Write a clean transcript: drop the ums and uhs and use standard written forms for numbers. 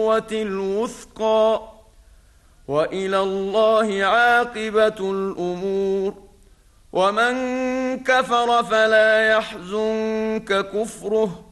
الوثقى وإلى الله عاقبة الأمور. ومن كفر فلا يحزنك كفره